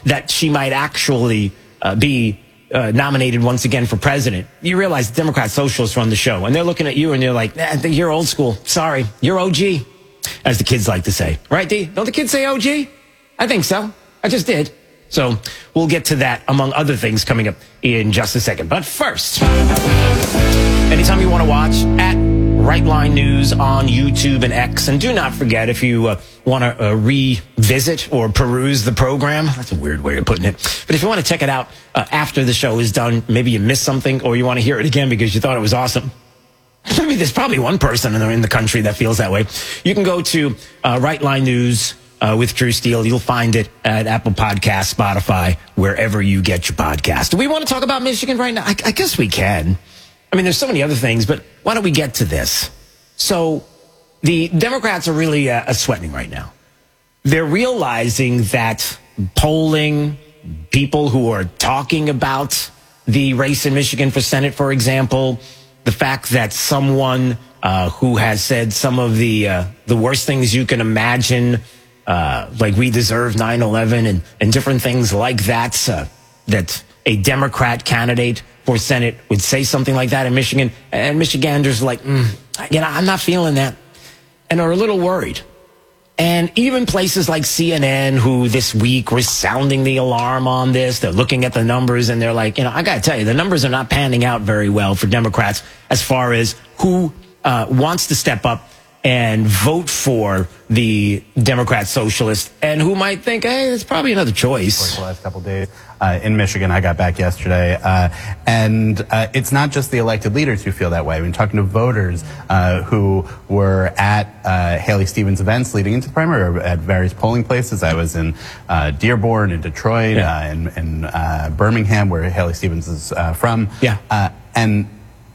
that she might actually be nominated once again for president, you realize the Democrat socialists run the show, and they're looking at you and they're like, you're old school. Sorry, you're OG, as the kids like to say. Right, D? Don't the kids say OG? I think so. I just did. So we'll get to that, among other things, coming up in just a second. But first, anytime you want to watch, at Right Line News on YouTube and X. And do not forget, if you want to revisit or peruse the program, that's a weird way of putting it, but if you want to check it out after the show is done, maybe you missed something or you want to hear it again because you thought it was awesome. I mean, there's probably one person in the country that feels that way. You can go to Right Line News with Drew Steele. You'll find it at Apple Podcasts, Spotify, wherever you get your podcast. Do we want to talk about Michigan right now? I guess we can. I mean, there's so many other things, but why don't we get to this? So the Democrats are really sweating right now. They're realizing that polling, people who are talking about the race in Michigan for Senate, for example, the fact that someone who has said some of the worst things you can imagine, like we deserve 9/11 and different things like that, that a Democrat candidate for Senate would say something like that in Michigan, and Michiganders are like, I'm not feeling that, and are a little worried. And even places like CNN, who this week were sounding the alarm on this, they're looking at the numbers and they're like, I got to tell you, the numbers are not panning out very well for Democrats as far as who wants to step up and vote for the Democrat socialist and who might think, hey, it's probably another choice. The last couple of days in Michigan, I got back yesterday, and it's not just the elected leaders who feel that way. I've been talking to voters who were at Haley Stevens events leading into the primary, or at various polling places. I was in Dearborn, in Detroit, in Birmingham, where Haley Stevens is from. And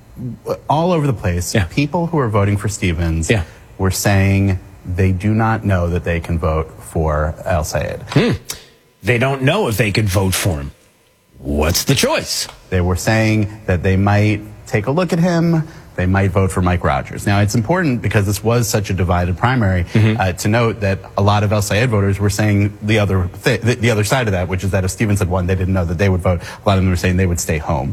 all over the place, people who are voting for Stevens were saying they do not know that they can vote for El-Sayed. They don't know if they could vote for him. What's the choice? They were saying that they might take a look at him. They might vote for Mike Rogers. Now, it's important, because this was such a divided primary, to note that a lot of El-Sayed voters were saying the other side of that, which is that if Stevens had won, they didn't know that they would vote. A lot of them were saying they would stay home.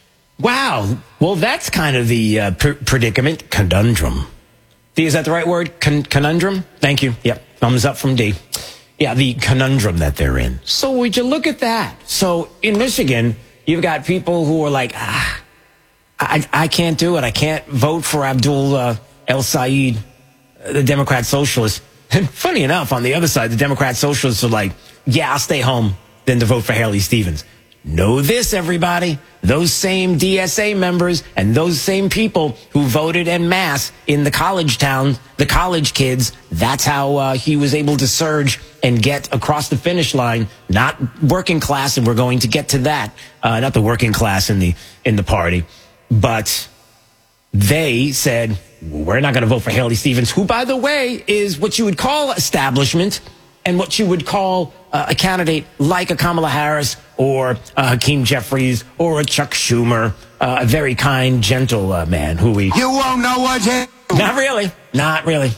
Wow. Well, that's kind of the predicament, conundrum. D, is that the right word? Conundrum? Thank you. Yep. Thumbs up from D. Yeah, the conundrum that they're in. So would you look at that? So in Michigan, you've got people who are like, I can't do it. I can't vote for Abdul El-Sayed, the Democrat socialist. And funny enough, on the other side, the Democrat socialists are like, yeah, I'll stay home than to vote for Haley Stevens. Know this, everybody. Those same DSA members and those same people who voted en masse in the college town, the college kids, that's how he was able to surge and get across the finish line. Not working class, and we're going to get to that. Not the working class in the party. But they said, we're not going to vote for Haley Stevens, who, by the way, is what you would call establishment and what you would call a candidate like a Kamala Harris or a Hakeem Jeffries or a Chuck Schumer, a very kind, gentle man who we... You won't know what to do. Not really.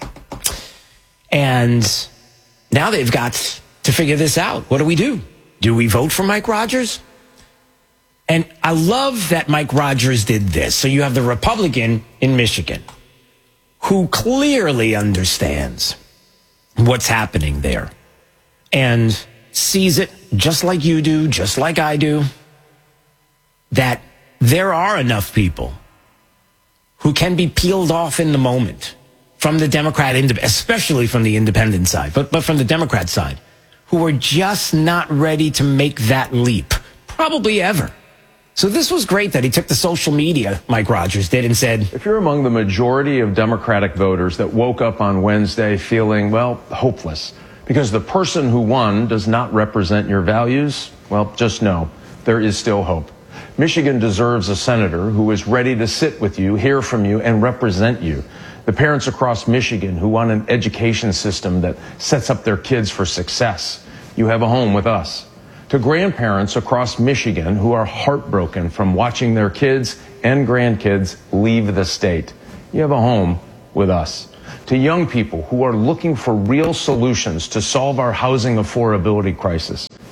And now they've got to figure this out. What do? Do we vote for Mike Rogers? And I love that Mike Rogers did this. So you have the Republican in Michigan who clearly understands what's happening there and sees it just like you do, just like I do, that there are enough people who can be peeled off in the moment from the Democrat, especially from the independent side, but from the Democrat side, who are just not ready to make that leap, probably ever. So this was great that he took the social media, Mike Rogers did, and said, if you're among the majority of Democratic voters that woke up on Wednesday feeling, well, hopeless, because the person who won does not represent your values, well, just know there is still hope. Michigan deserves a senator who is ready to sit with you, hear from you, and represent you. The parents across Michigan who want an education system that sets up their kids for success. You have a home with us. To grandparents across Michigan who are heartbroken from watching their kids and grandkids leave the state. You have a home with us. To young people who are looking for real solutions to solve our housing affordability crisis.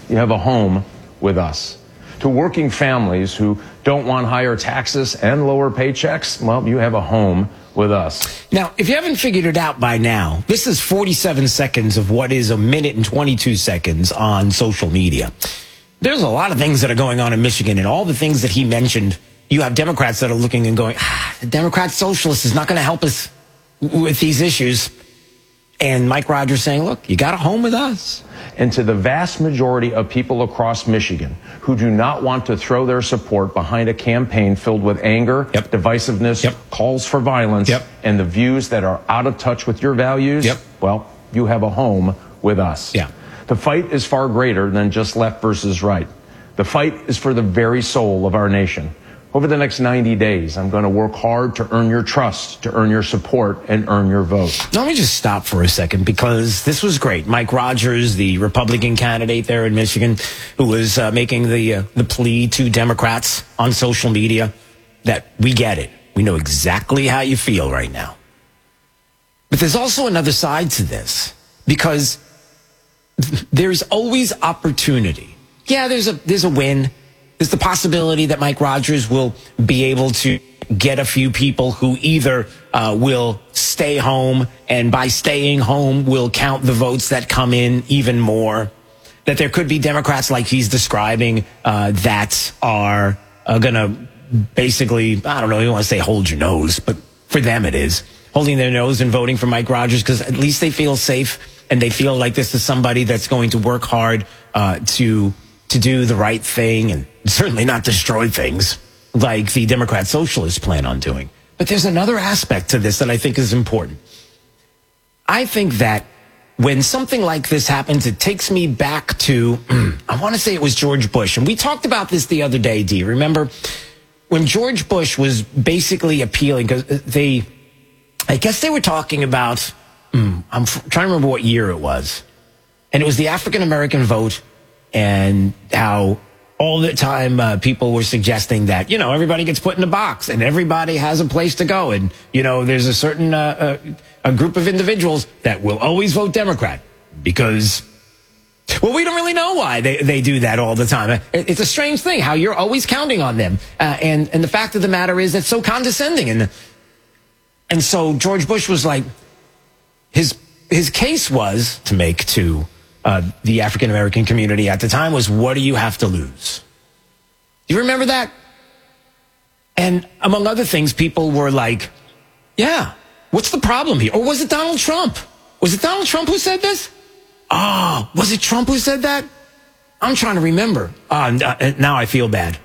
you have a home with us. To working families who don't want higher taxes and lower paychecks, well, you have a home with us. Now, if you haven't figured it out by now, this is 47 seconds of what is a minute and 22 seconds on social media. There's a lot of things that are going on in Michigan, and all the things that he mentioned, you have Democrats that are looking and going, the Democrat socialist is not going to help us with these issues. And Mike Rogers saying, look, you got a home with us. And to the vast majority of people across Michigan who do not want to throw their support behind a campaign filled with anger, divisiveness, calls for violence, and the views that are out of touch with your values, well, you have a home with us. The fight is far greater than just left versus right. The fight is for the very soul of our nation. Over the next 90 days, I'm going to work hard to earn your trust, to earn your support, and earn your vote. Let me just stop for a second, because this was great. Mike Rogers, the Republican candidate there in Michigan, who was making the plea to Democrats on social media that we get it. We know exactly how you feel right now. But there's also another side to this, because there's always opportunity. Yeah, there's a win. There's the possibility that Mike Rogers will be able to get a few people who either will stay home, and by staying home will count the votes that come in even more. That there could be Democrats like he's describing that are going to basically, I don't know, you want to say hold your nose, but for them it is, holding their nose and voting for Mike Rogers because at least they feel safe and they feel like this is somebody that's going to work hard to do the right thing and certainly not destroy things like the Democrat socialists plan on doing. But there's another aspect to this that I think is important. I think that when something like this happens, it takes me back to, I want to say it was George Bush. And we talked about this the other day, Dee. Remember when George Bush was basically appealing, because I guess they were talking about, I'm trying to remember what year it was. And it was the African-American vote, and how all the time people were suggesting that, everybody gets put in a box and everybody has a place to go. And, there's a certain a group of individuals that will always vote Democrat because, well, we don't really know why they do that all the time. It's a strange thing how you're always counting on them. And the fact of the matter is it's so condescending. And so George Bush was like, his case was to make to the African-American community at the time was, what do you have to lose? Do you remember that? And among other things, people were like, yeah, what's the problem here? Or was it Donald Trump? Was it Donald Trump who said this? Oh, was it Trump who said that? I'm trying to remember. Now I feel bad.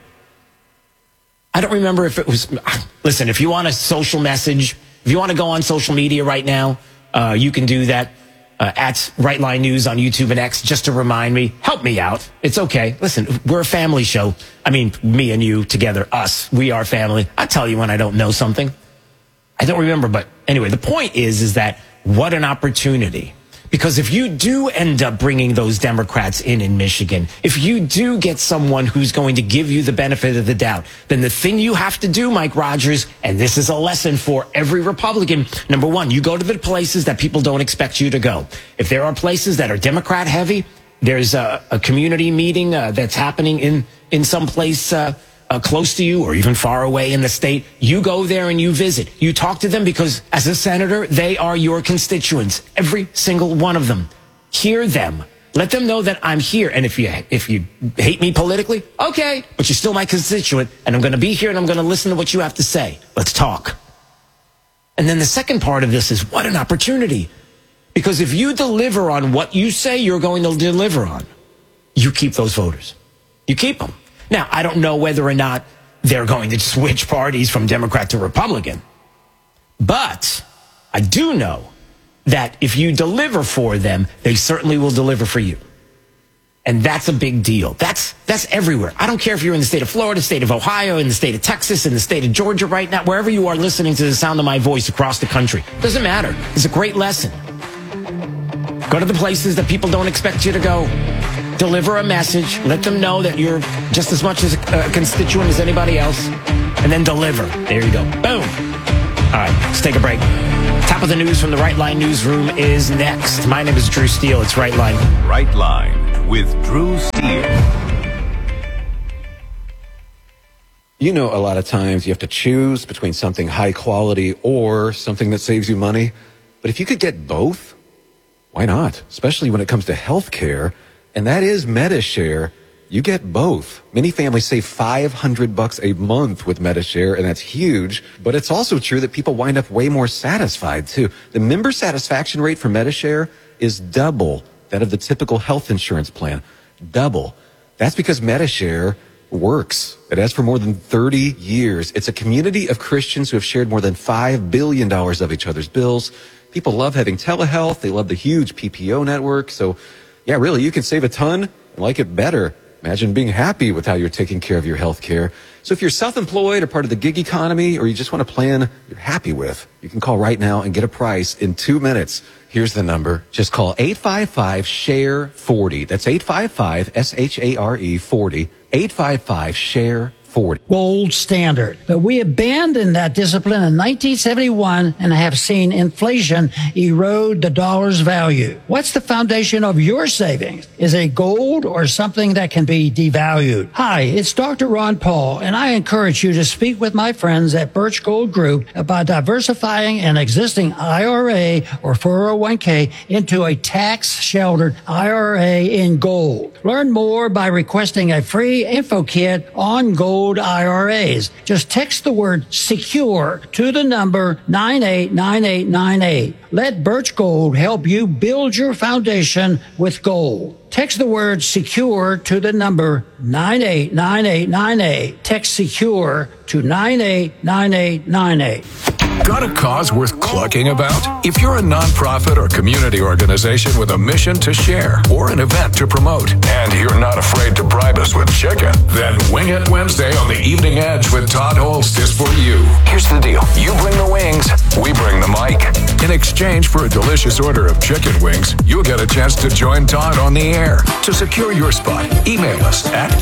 I don't remember if it was, listen, if you want a social message, if you want to go on social media right now, you can do that. At Right Line News on YouTube and X, just to remind me, help me out. It's okay. Listen, we're a family show. I mean, me and you together, us, we are family. I tell you when I don't know something. I don't remember, but anyway, the point is that what an opportunity. Because if you do end up bringing those Democrats in Michigan, if you do get someone who's going to give you the benefit of the doubt, then the thing you have to do, Mike Rogers, and this is a lesson for every Republican, number one, you go to the places that people don't expect you to go. If there are places that are Democrat heavy, there's a community meeting that's happening in some place close to you or even far away in the state, you go there and you visit. You talk to them because as a senator, they are your constituents. Every single one of them. Hear them. Let them know that I'm here. And if you hate me politically, okay, but you're still my constituent and I'm going to be here and I'm going to listen to what you have to say. Let's talk. And then the second part of this is what an opportunity. Because if you deliver on what you say you're going to deliver on, you keep those voters. You keep them. Now, I don't know whether or not they're going to switch parties from Democrat to Republican. But I do know that if you deliver for them, they certainly will deliver for you. And that's a big deal. That's everywhere. I don't care if you're in the state of Florida, state of Ohio, in the state of Texas, in the state of Georgia right now, wherever you are listening to the sound of my voice across the country. Doesn't matter. It's a great lesson. Go to the places that people don't expect you to go. Deliver a message. Let them know that you're just as much as a constituent as anybody else. And then deliver. There you go. Boom. All right, let's take a break. Top of the news from the Right Line newsroom is next. My name is Drew Steele. It's Right Line. Right Line with Drew Steele. You know, a lot of times you have to choose between something high quality or something that saves you money. But if you could get both, why not? Especially when it comes to health care. And that is Medi-Share. You get both. Many families save $500 a month with Medi-Share, and that's huge. But it's also true that people wind up way more satisfied, too. The member satisfaction rate for Medi-Share is double that of the typical health insurance plan. Double. That's because Medi-Share works. It has for more than 30 years. It's a community of Christians who have shared more than $5 billion of each other's bills. People love having telehealth. They love the huge PPO network. So, yeah, really, you can save a ton and like it better. Imagine being happy with how you're taking care of your health care. So if you're self-employed or part of the gig economy, or you just want a plan you're happy with, you can call right now and get a price in 2 minutes. Here's the number. Just call 855-SHARE-40. That's 855-SHARE-40. 855-SHARE-40. Gold standard. But we abandoned that discipline in 1971 and have seen inflation erode the dollar's value. What's the foundation of your savings? Is it gold or something that can be devalued? Hi, it's Dr. Ron Paul, and I encourage you to speak with my friends at Birch Gold Group about diversifying an existing IRA or 401k into a tax-sheltered IRA in gold. Learn more by requesting a free info kit on gold IRAs. Just text the word secure to the number 989898. Let Birch Gold help you build your foundation with gold. Text the word secure to the number 989898. Text secure to 989898. Got a cause worth clucking about? If you're a nonprofit or community organization with a mission to share or an event to promote, and you're not afraid to bribe us with chicken, then Wing It Wednesday on the Evening Edge with Todd Holst is for you. Here's the deal. You bring the wings, we bring the mic. In exchange for a delicious order of chicken wings, you'll get a chance to join Todd on the air. To secure your spot, email us at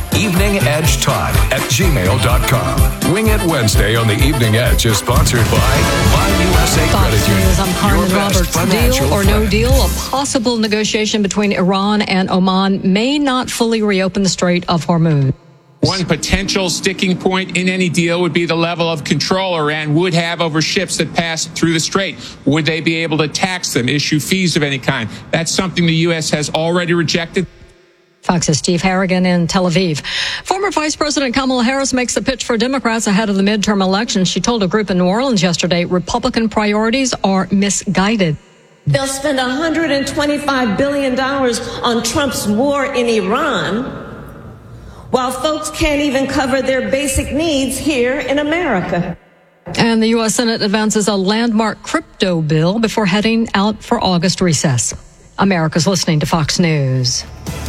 eveningedgetodd@gmail.com. Wing It Wednesday on the Evening Edge is sponsored by USA Credit Union. I'm Carmen Roberts. Deal or no deal, a possible negotiation between Iran and Oman may not fully reopen the Strait of Hormuz. One potential sticking point in any deal would be the level of control Iran would have over ships that pass through the strait. Would they be able to tax them, issue fees of any kind? That's something the U.S. has already rejected. Fox's Steve Harrigan in Tel Aviv. Former Vice President Kamala Harris makes the pitch for Democrats ahead of the midterm elections. She told a group in New Orleans yesterday Republican priorities are misguided. They'll spend $125 billion on Trump's war in Iran, while folks can't even cover their basic needs here in America. And the U.S. Senate advances a landmark crypto bill before heading out for August recess. America's listening to Fox News.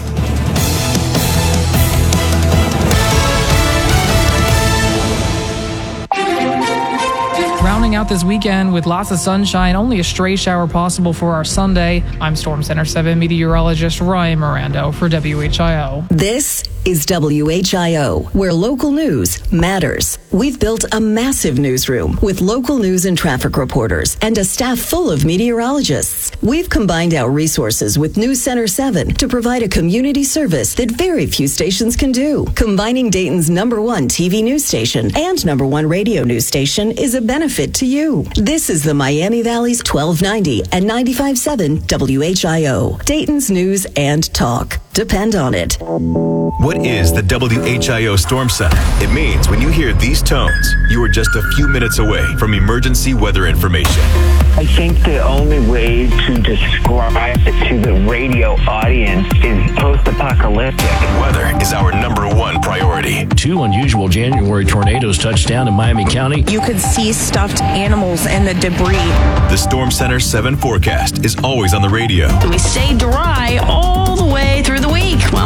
Rounding out this weekend with lots of sunshine, only a stray shower possible for our Sunday. I'm Storm Center 7 meteorologist Ryan Mirando for WHIO. This is WHIO, where local news matters. We've built a massive newsroom with local news and traffic reporters and a staff full of meteorologists. We've combined our resources with News Center 7 to provide a community service that very few stations can do. Combining Dayton's #1 TV news station and #1 radio news station is a benefit to you. This is the Miami Valley's 1290 and 95.7 WHIO. Dayton's news and talk. Depend on it. What is the WHIO Storm Center? It means when you hear these tones, you are just a few minutes away from emergency weather information. I think the only way to describe it to the radio audience is post-apocalyptic. Weather is our #1 priority. 2 unusual January tornadoes touched down in Miami County. You could see stuffed animals and the debris. The Storm Center 7 forecast is always on the radio. We stay dry all the way through the week. Well, for the most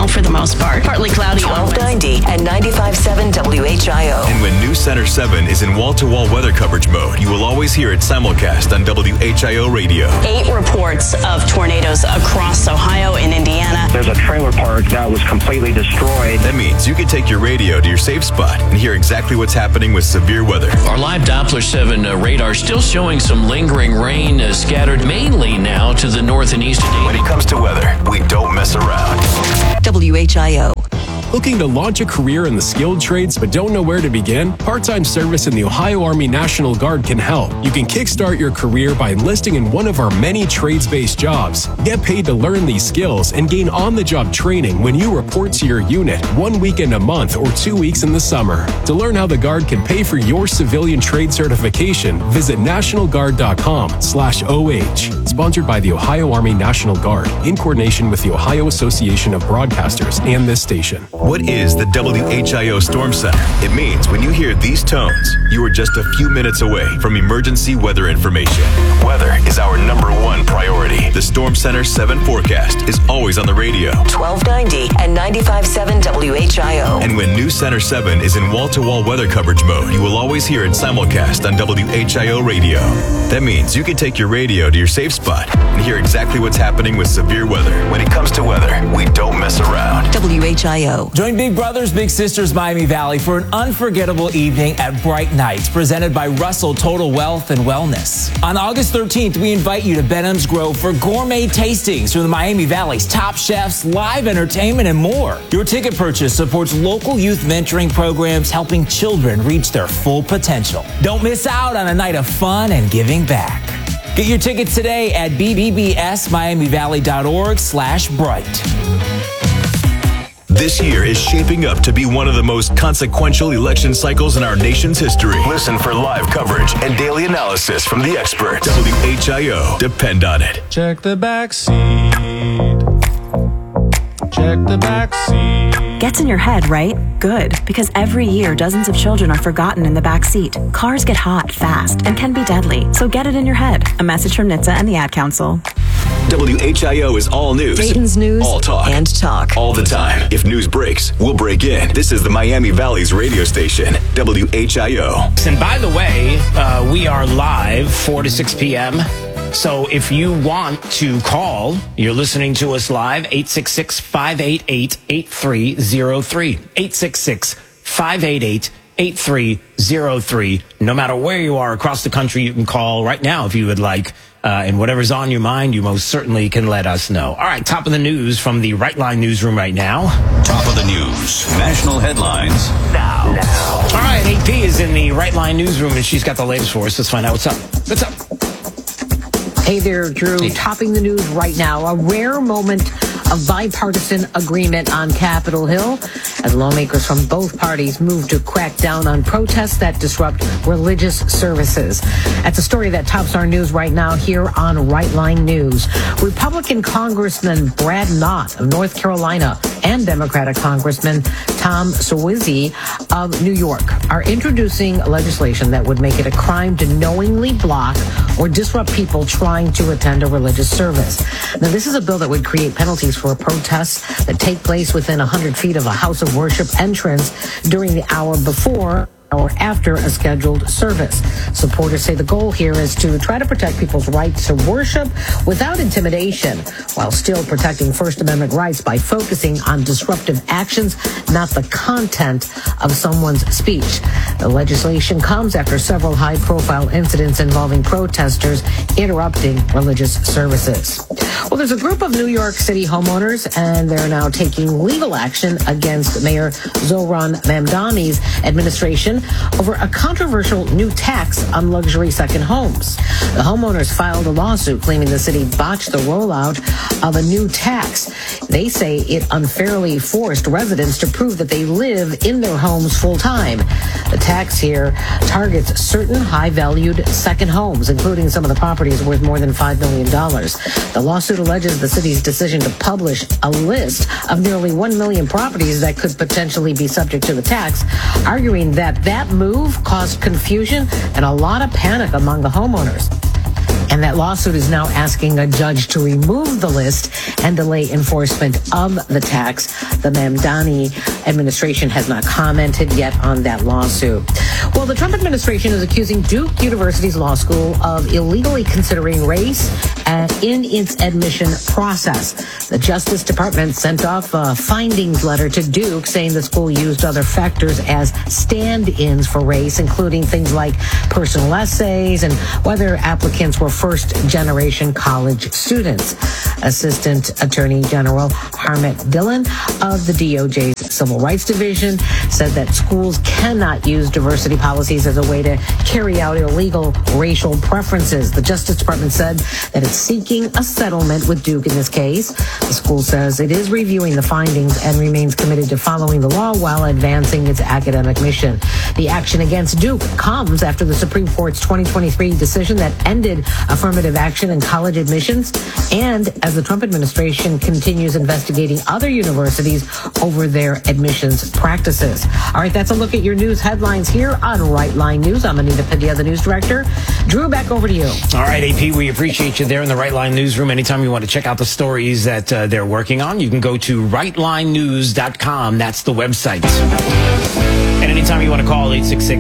most part. Partly cloudy. 1290 and 95.7 WHIO. And when News Center 7 is in wall-to-wall weather coverage mode, you will always hear it simulcast on WHIO radio. 8 reports of tornadoes across Ohio and Indiana. There's a trailer park that was completely destroyed. That means you can take your radio to your safe spot and hear exactly what's happening with severe weather. Our live Doppler 7 radar still showing some lingering rain scattered mainly now to the north and east. When it comes to weather, we don't mess around. WHIO. Looking to launch a career in the skilled trades but don't know where to begin? Part-time service in the Ohio Army National Guard can help. You can kickstart your career by enlisting in one of our many trades-based jobs. Get paid to learn these skills and gain on-the-job training when you report to your unit 1 weekend a month or 2 weeks in the summer. To learn how the Guard can pay for your civilian trade certification, visit nationalguard.com/OH. Sponsored by the Ohio Army National Guard in coordination with the Ohio Association of Broadcasters and this station. What is the WHIO Storm Center? It means when you hear these tones, you are just a few minutes away from emergency weather information. Weather is our #1 priority. The Storm Center 7 forecast is always on the radio. 1290 and 95.7 WHIO. And when News Center 7 is in wall-to-wall weather coverage mode, you will always hear it simulcast on WHIO radio. That means you can take your radio to your safe spot and hear exactly what's happening with severe weather. When it comes to weather, we don't mess around. WHIO. Join Big Brothers Big Sisters Miami Valley for an unforgettable evening at Bright Nights, presented by Russell Total Wealth and Wellness. On August 13th, we invite you to Benham's Grove for gourmet tastings from the Miami Valley's top chefs, live entertainment, and more. Your ticket purchase supports local youth mentoring programs, helping children reach their full potential. Don't miss out on a night of fun and giving back. Get your tickets today at bbbsmiamivalley.org/bright. This year is shaping up to be one of the most consequential election cycles in our nation's history. Listen for live coverage and daily analysis from the experts. WHIO. Depend on it. Check the back seat. Check the back seat. Gets in your head, right? Good, because every year dozens of children are forgotten in the back seat. Cars get hot fast and can be deadly, so get it in your head. A message from NHTSA and the Ad Council. WHIO is all news. Dayton's news all talk. And talk. All the time. If news breaks, we'll break in. This is the Miami Valley's radio station, WHIO. And by the way, we are live 4 to 6 p.m. So if you want to call, you're listening to us live, 866-588-8303. 866-588-8303. No matter where you are across the country, you can call right now if you would like. And whatever's on your mind, you most certainly can let us know. All right, top of the news from the Right Line newsroom right now. Top of the news, national headlines now. All right, AP is in the Right Line newsroom, and she's got the latest for us. Let's find out what's up. What's up? Hey there, Drew. Hey. Topping the news right now, a rare moment of bipartisan agreement on Capitol Hill as lawmakers from both parties move to crack down on protests that disrupt religious services. That's a story that tops our news right now here on Right Line News. Republican Congressman Brad Knott of North Carolina and Democratic Congressman Tom Suozzi of New York are introducing legislation that would make it a crime to knowingly block or disrupt people trying to attend a religious service. Now, this is a bill that would create penalties for protests that take place within 100 feet of a house of worship entrance during the hour before or after a scheduled service. Supporters say the goal here is to try to protect people's right to worship without intimidation, while still protecting First Amendment rights by focusing on disruptive actions, not the content of someone's speech. The legislation comes after several high-profile incidents involving protesters interrupting religious services. Well, there's a group of New York City homeowners, and they're now taking legal action against Mayor Zohran Mamdani's administration over a controversial new tax on luxury second homes. The homeowners filed a lawsuit claiming the city botched the rollout of a new tax. They say it unfairly forced residents to prove that they live in their homes full time. The tax here targets certain high-valued second homes, including some of the properties worth more than $5 million. The lawsuit alleges the city's decision to publish a list of nearly 1 million properties that could potentially be subject to the tax, arguing that move caused confusion and a lot of panic among the homeowners. And that lawsuit is now asking a judge to remove the list and delay enforcement of the tax. The Mamdani administration has not commented yet on that lawsuit. Well, the Trump administration is accusing Duke University's law school of illegally considering race in its admission process. The Justice Department sent off a findings letter to Duke saying the school used other factors as stand-ins for race, including things like personal essays and whether applicants were first-generation college students. Assistant Attorney General Harmet Dillon of the DOJ's Civil Rights Division said that schools cannot use diversity policies as a way to carry out illegal racial preferences. The Justice Department said that it's seeking a settlement with Duke in this case. The school says it is reviewing the findings and remains committed to following the law while advancing its academic mission. The action against Duke comes after the Supreme Court's 2023 decision that ended affirmative action in college admissions, and as the Trump administration continues investigating other universities over their admissions practices. All right, that's a look at your news headlines here on Right Line News. I'm Anita Padilla, the news director. Drew, back over to you. All right, AP, we appreciate you there in the Right Line newsroom. Anytime you want to check out the stories that they're working on, you can go to rightlinenews.com. That's the website. And anytime you want to call,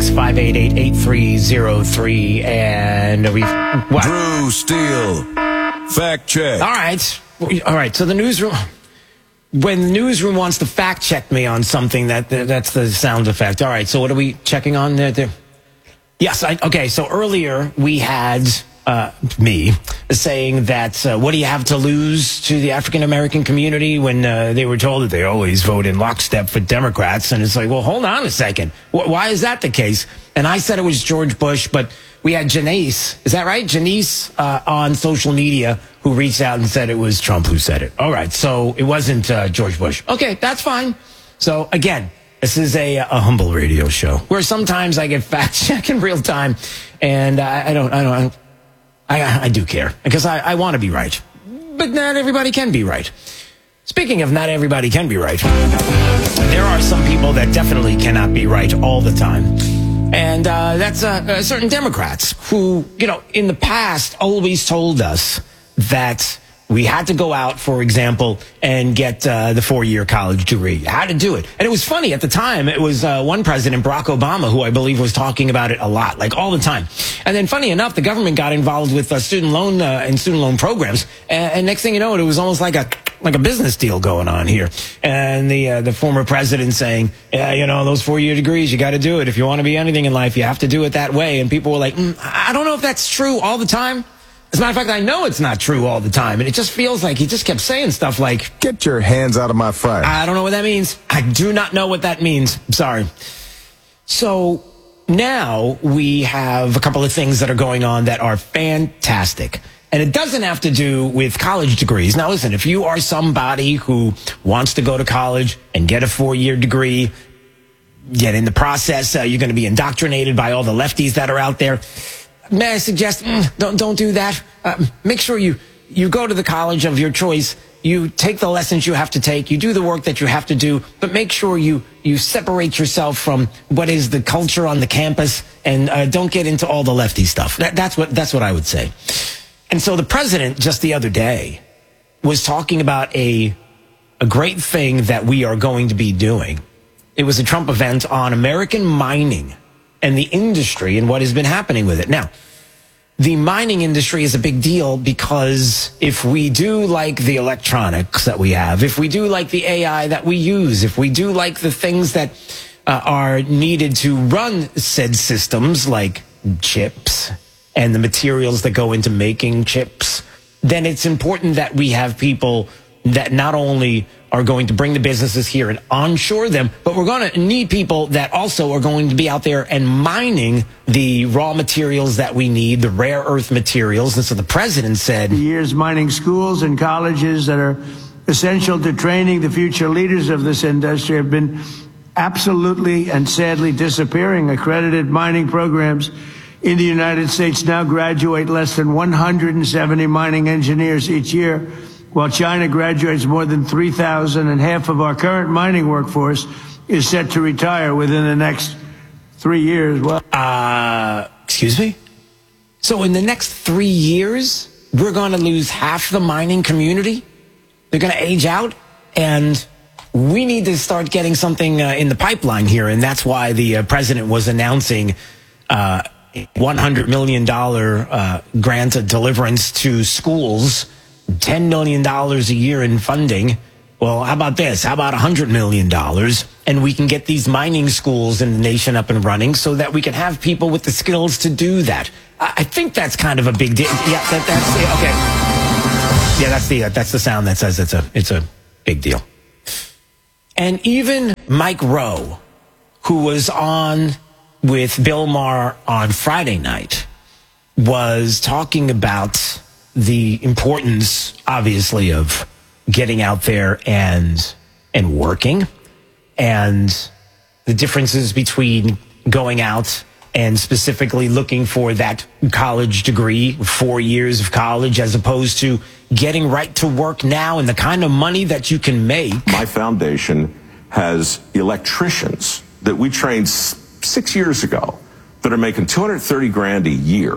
866-588-8303. And what? Drew Steele. Fact check. All right. So the newsroom, when the newsroom wants to fact check me on something, that's the sound effect. All right. So what are we checking on there? Yes. Okay. So earlier we had me saying that what do you have to lose to the African American community when they were told that they always vote in lockstep for Democrats? And it's like, well, hold on a second. Why is that the case? And I said it was George Bush, but we had Janice, is that right? Janice on social media who reached out and said it was Trump who said it. All right, so it wasn't George Bush. Okay, that's fine. So again, this is a humble radio show where sometimes I get fact check in real time, and I do care because I want to be right, but not everybody can be right. Speaking of not everybody can be right, there are some people that definitely cannot be right all the time. And that's certain Democrats who, in the past always told us that we had to go out, for example, and get the 4-year college degree. How to do it. And it was funny at the time. It was one president, Barack Obama, who I believe was talking about it a lot, like all the time. And then funny enough, the government got involved with student loan and student loan programs. And next thing you know, it was almost like a business deal going on here. And the former president saying, those 4-year degrees, you got to do it. If you want to be anything in life, you have to do it that way. And people were like, I don't know if that's true all the time. As a matter of fact, I know it's not true all the time. And it just feels like he just kept saying stuff like, get your hands out of my fire. I don't know what that means. I do not know what that means. I'm sorry. So now we have a couple of things that are going on that are fantastic. And it doesn't have to do with college degrees. Now, listen, if you are somebody who wants to go to college and get a 4-year degree, yet in the process, you're going to be indoctrinated by all the lefties that are out there, may I suggest, don't do that. Make sure you go to the college of your choice. You take the lessons you have to take. You do the work that you have to do, but make sure you separate yourself from what is the culture on the campus and don't get into all the lefty stuff. That's what I would say. And so the president just the other day was talking about a great thing that we are going to be doing. It was a Trump event on American mining and the industry and what has been happening with it. Now, the mining industry is a big deal because if we do like the electronics that we have, if we do like the AI that we use, if we do like the things that are needed to run said systems like chips and the materials that go into making chips, then it's important that we have people that not only are going to bring the businesses here and onshore them, but we're going to need people that also are going to be out there and mining the raw materials that we need, the rare earth materials. And so the president said, years mining schools and colleges that are essential to training the future leaders of this industry have been absolutely and sadly disappearing. Accredited mining programs in the United States now graduate less than 170 mining engineers each year, while China graduates more than 3,000, and half of our current mining workforce is set to retire within the next 3 years. Well, excuse me? So in the next 3 years, we're going to lose half the mining community. They're going to age out, and we need to start getting something in the pipeline here. And that's why the president was announcing $100 million grant of deliverance to schools, $10 million a year in funding. Well, how about this? How about $100 million? And we can get these mining schools in the nation up and running so that we can have people with the skills to do that. I think that's kind of a big deal. Yeah, that's okay. Yeah, that's the sound that says it's a big deal. And even Mike Rowe, who was on with Bill Maher on Friday night, was talking about the importance, obviously, of getting out there and working, and the differences between going out and specifically looking for that college degree, 4 years of college, as opposed to getting right to work now and the kind of money that you can make. My foundation has electricians that we trained 6 years ago that are making $230,000 a year,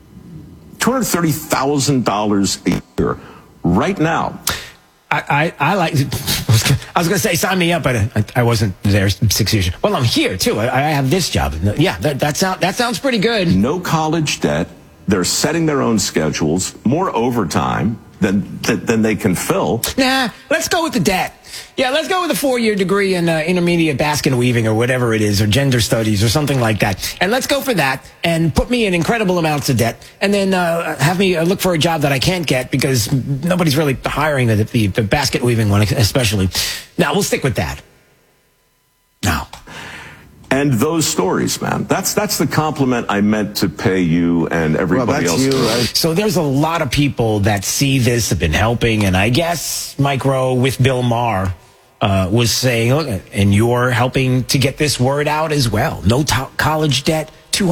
$230,000 a year right now. I like. I was going to say sign me up, but I wasn't there 6 years. Well, I'm here too. I have this job. Yeah, that sounds pretty good. No college debt. They're setting their own schedules, more overtime than they can fill. Nah, let's go with the debt. Yeah, let's go with a 4-year degree in intermediate basket weaving or whatever it is, or gender studies or something like that. And let's go for that and put me in incredible amounts of debt, and then have me look for a job that I can't get because nobody's really hiring the basket weaving one, especially. Now, we'll stick with that. Now. And those stories, man, that's the compliment I meant to pay you and everybody else. You, right? So there's a lot of people that see this, have been helping, and I guess Mike Rowe with Bill Maher was saying, look, and you're helping to get this word out as well. No college debt,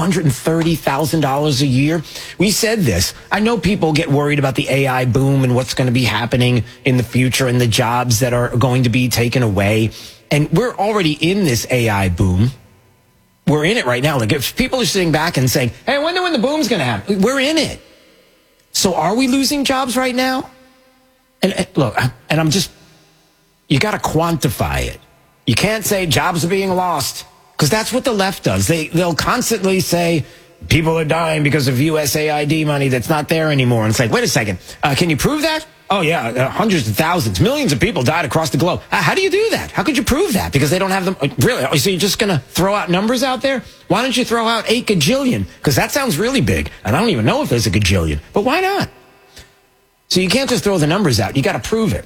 $230,000 a year. We said this. I know people get worried about the AI boom and what's going to be happening in the future and the jobs that are going to be taken away. And we're already in this AI boom. We're in it right now. Like, if people are sitting back and saying, hey, I wonder when the boom's going to happen. We're in it. So are we losing jobs right now? And look, and I'm just, you got to quantify it. You can't say jobs are being lost, because that's what the left does. They'll constantly say people are dying because of USAID money that's not there anymore. And it's like, wait a second, can you prove that? Oh, yeah, hundreds of thousands, millions of people died across the globe. How do you do that? How could you prove that? Because they don't have them. Really? So you're just going to throw out numbers out there? Why don't you throw out 8 gajillion? Because that sounds really big. And I don't even know if there's a gajillion. But why not? So you can't just throw the numbers out. You got to prove it.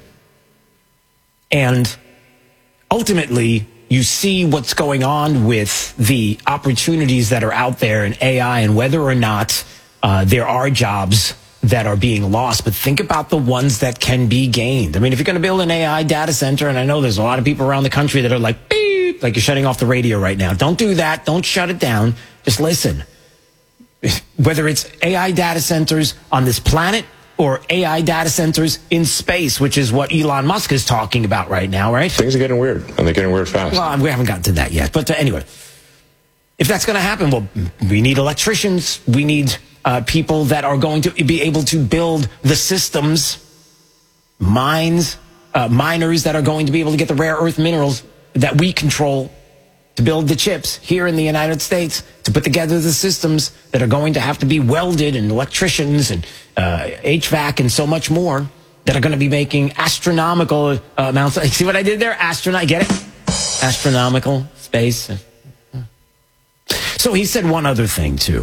And ultimately, you see what's going on with the opportunities that are out there in AI and whether or not there are jobs that are being lost. But think about the ones that can be gained. I mean, if you're going to build an AI data center, and I know there's a lot of people around the country that are like, beep, like you're shutting off the radio right now. Don't do that. Don't shut it down. Just listen. Whether it's AI data centers on this planet or AI data centers in space, which is what Elon Musk is talking about right now, right? Things are getting weird, and they're getting weird fast. Well, we haven't gotten to that yet. But anyway, if that's going to happen, well, we need electricians. We need people that are going to be able to build the systems, miners that are going to be able to get the rare earth minerals that we control to build the chips here in the United States, to put together the systems that are going to have to be welded, and electricians and HVAC and so much more that are going to be making astronomical amounts. See what I did there? Get it? Astronomical space. So he said one other thing too.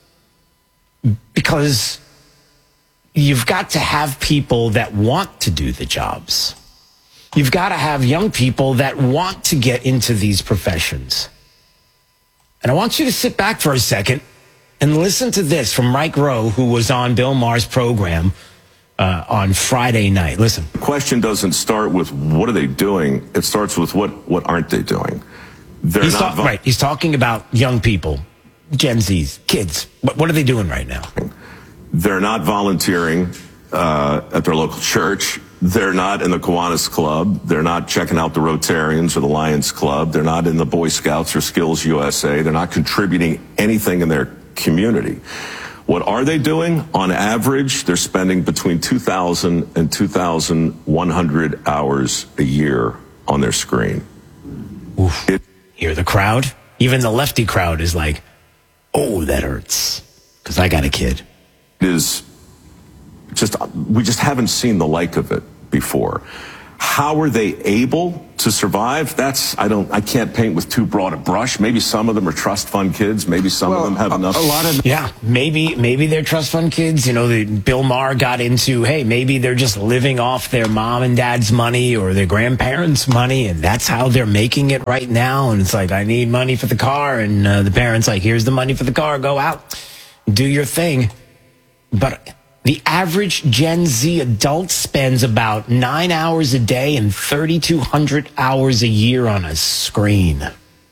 Because you've got to have people that want to do the jobs. You've got to have young people that want to get into these professions. And I want you to sit back for a second and listen to this from Mike Rowe, who was on Bill Maher's program on Friday night. Listen. The question doesn't start with what are they doing. It starts with what aren't they doing. Right. He's talking about young people. Gen Zs, kids. What are they doing right now? They're not volunteering at their local church. They're not in the Kiwanis Club. They're not checking out the Rotarians or the Lions Club. They're not in the Boy Scouts or Skills USA. They're not contributing anything in their community. What are they doing? On average, they're spending between 2,000 and 2,100 hours a year on their screen. Oof. Hear the crowd? Even the lefty crowd is like, oh, that hurts. Because I got a kid. It is just, we just haven't seen the like of it before. How are they able to survive? I can't paint with too broad a brush. Maybe some of them are trust fund kids. Maybe some of them have enough. Yeah, maybe they're trust fund kids. Bill Maher got into, hey, maybe they're just living off their mom and dad's money or their grandparents' money, and that's how they're making it right now. And it's like, I need money for the car. And the parents like, here's the money for the car. Go out, do your thing. But the average Gen Z adult spends about 9 hours a day and 3,200 hours a year on a screen.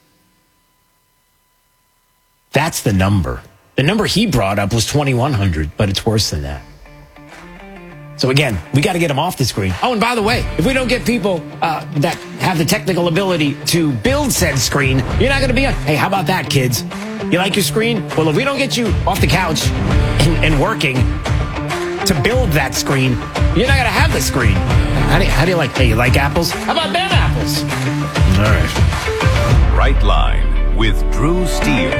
That's the number. The number he brought up was 2,100, but it's worse than that. So again, we got to get them off the screen. Oh, and by the way, if we don't get people that have the technical ability to build said screen, you're not going to be on. Hey, how about that, kids? You like your screen? Well, if we don't get you off the couch and working to build that screen, you're not going to have the screen. How do you like? Hey, you like apples? How about them apples? All right. Right Line with Drew Steele.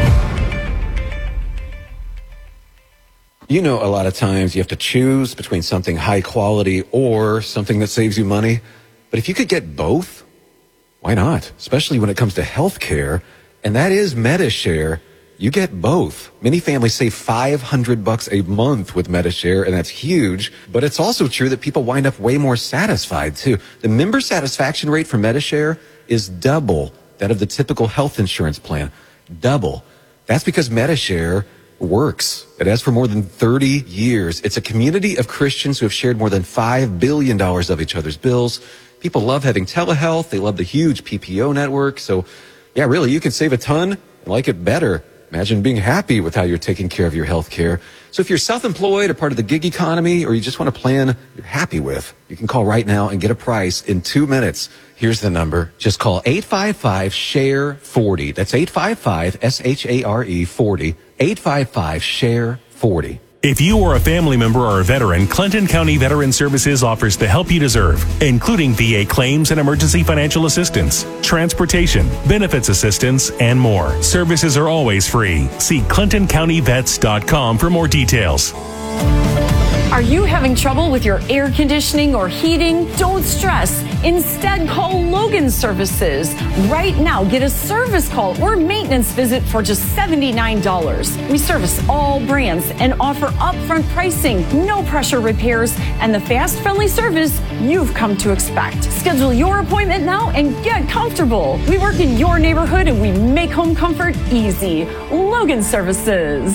A lot of times you have to choose between something high quality or something that saves you money. But if you could get both, why not? Especially when it comes to health care, and that is MediShare. You get both. Many families save $500 a month with MediShare, and that's huge. But it's also true that people wind up way more satisfied, too. The member satisfaction rate for MediShare is double that of the typical health insurance plan. Double. That's because MediShare works. It has for more than 30 years. It's a community of Christians who have shared more than $5 billion of each other's bills. People love having telehealth. They love the huge PPO network. So, yeah, really, you can save a ton and like it better. Imagine being happy with how you're taking care of your health care. So if you're self-employed or part of the gig economy, or you just want a plan you're happy with, you can call right now and get a price in 2 minutes. Here's the number. Just call 855-SHARE-40. That's 855-SHARE 40. 855-SHARE-40. If you or a family member are a veteran, Clinton County Veteran Services offers the help you deserve, including VA claims and emergency financial assistance, transportation, benefits assistance, and more. Services are always free. See ClintonCountyVets.com for more details. Are you having trouble with your air conditioning or heating? Don't stress. Instead, call Logan Services. Right now, get a service call or maintenance visit for just $79. We service all brands and offer upfront pricing, no pressure repairs, and the fast, friendly service you've come to expect. Schedule your appointment now and get comfortable. We work in your neighborhood and we make home comfort easy. Logan Services.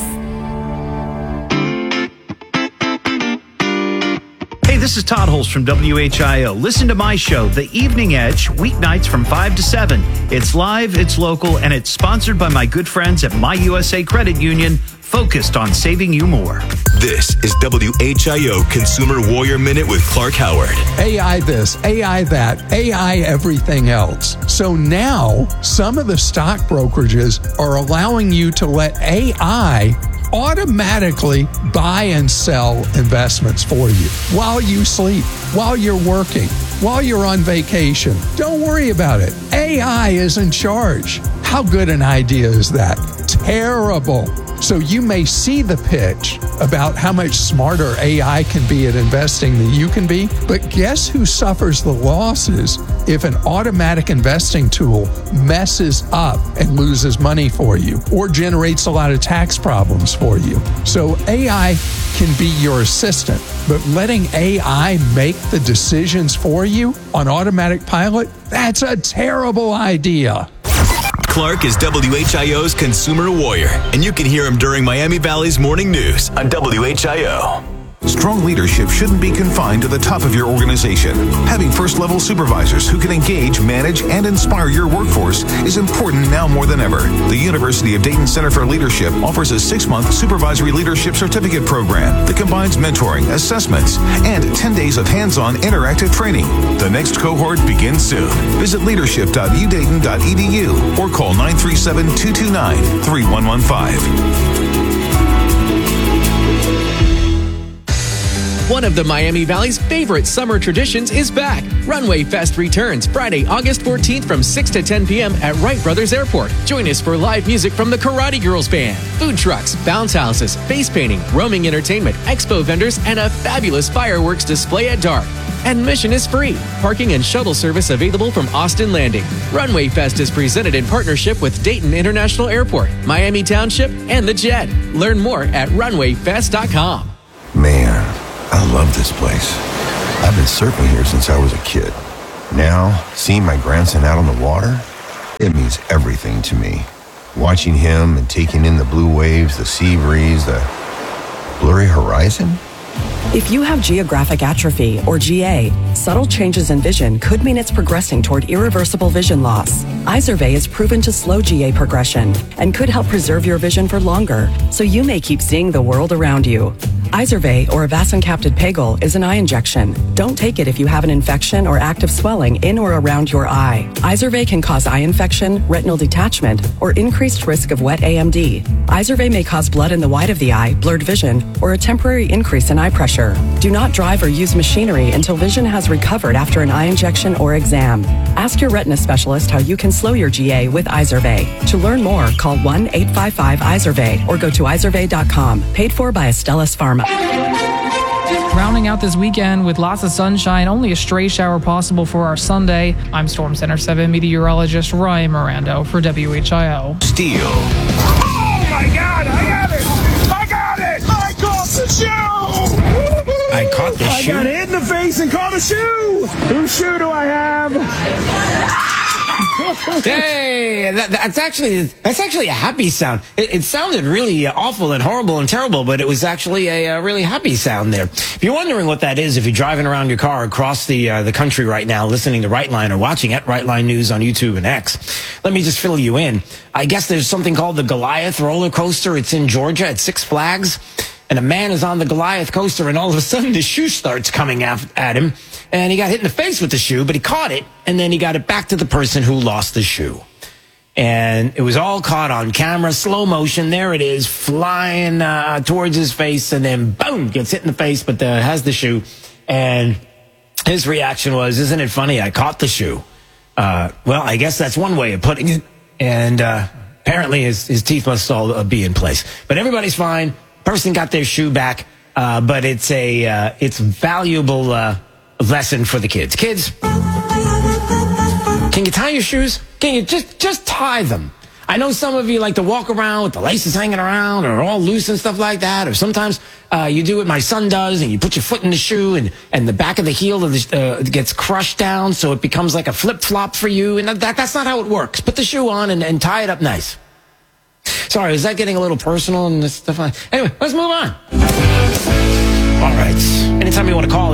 This is Todd Holst from WHIO. Listen to my show, The Evening Edge, weeknights from 5 to 7. It's live, it's local, and it's sponsored by my good friends at My USA Credit Union, focused on saving you more. This is WHIO Consumer Warrior Minute with Clark Howard. AI this, AI that, AI everything else. So now, some of the stock brokerages are allowing you to let AI automatically buy and sell investments for you while you sleep, while you're working, while you're on vacation. Don't worry about it. AI is in charge. How good an idea is that? Terrible. So you may see the pitch about how much smarter AI can be at investing than you can be, but guess who suffers the losses if an automatic investing tool messes up and loses money for you or generates a lot of tax problems for you? So AI can be your assistant, but letting AI make the decisions for you on automatic pilot, that's a terrible idea. Clark is WHIO's Consumer Warrior, and you can hear him during Miami Valley's Morning News on WHIO. Strong leadership shouldn't be confined to the top of your organization. Having first-level supervisors who can engage, manage, and inspire your workforce is important now more than ever. The University of Dayton Center for Leadership offers a 6-month supervisory leadership certificate program that combines mentoring, assessments, and 10 days of hands-on interactive training. The next cohort begins soon. Visit leadership.udayton.edu or call 937-229-3115. One of the Miami Valley's favorite summer traditions is back. Runway Fest returns Friday, August 14th from 6 to 10 p.m. at Wright Brothers Airport. Join us for live music from the Karate Girls Band, food trucks, bounce houses, face painting, roaming entertainment, expo vendors, and a fabulous fireworks display at dark. Admission is free. Parking and shuttle service available from Austin Landing. Runway Fest is presented in partnership with Dayton International Airport, Miami Township, and The Jet. Learn more at runwayfest.com. Man, I love this place. I've been surfing here since I was a kid. Now, seeing my grandson out on the water, it means everything to me. Watching him and taking in the blue waves, the sea breeze, the blurry horizon. If you have geographic atrophy, or GA, subtle changes in vision could mean it's progressing toward irreversible vision loss. Izervay is proven to slow GA progression and could help preserve your vision for longer, so you may keep seeing the world around you. Izervay, or avacincaptad pegol, is an eye injection. Don't take it if you have an infection or active swelling in or around your eye. Izervay can cause eye infection, retinal detachment, or increased risk of wet AMD. Izervay may cause blood in the white of the eye, blurred vision, or a temporary increase in eye pressure. Do not drive or use machinery until vision has recovered after an eye injection or exam. Ask your retina specialist how you can slow your GA with Izervay. To learn more, call 1-855-IZERVAY or go to izervay.com. Paid for by Astellas Pharma. Rounding out this weekend with lots of sunshine, only a stray shower possible for our Sunday. I'm Storm Center 7 meteorologist Ryan Mirando for WHIO. Steel. Oh my God, I got it! I got it! I caught the shoe! I caught the shoe? I got hit in the face and caught a shoe! Whose shoe do I have? Hey, that's actually a happy sound. It sounded really awful and horrible and terrible, but it was actually a really happy sound there. If you're wondering what that is, if you're driving around your car across the country right now, listening to Rightline or watching at Rightline News on YouTube and X, let me just fill you in. I guess there's something called the Goliath roller coaster. It's in Georgia at Six Flags. And a man is on the Goliath coaster, and all of a sudden the shoe starts coming at him. And he got hit in the face with the shoe, but he caught it, and then he got it back to the person who lost the shoe. And it was all caught on camera, slow motion. There it is, flying towards his face, and then boom, gets hit in the face, but has the shoe. And his reaction was, "Isn't it funny? I caught the shoe." Well, I guess that's one way of putting it. And apparently his teeth must all be in place. But everybody's fine. Person got their shoe back, but it's valuable lesson for the kids. Kids, can you tie your shoes? Can you just tie them? I know some of you like to walk around with the laces hanging around or all loose and stuff like that. Or sometimes you do what my son does, and you put your foot in the shoe, and the back of the heel of gets crushed down, so it becomes like a flip flop for you. And that's not how it works. Put the shoe on and tie it up nice. Sorry, is that getting a little personal and stuff? Anyway, let's move on. All right. Anytime you want to call,